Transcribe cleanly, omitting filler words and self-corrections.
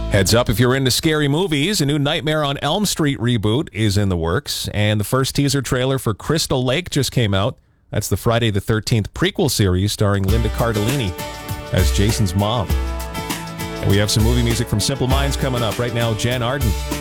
Heads up if you're into scary movies, a new Nightmare on Elm Street reboot is in the works, and the first teaser trailer for Crystal Lake just came out. That's the Friday the 13th prequel series starring Linda Cardellini as Jason's mom. And we have some movie music from Simple Minds coming up right now. Jan Arden.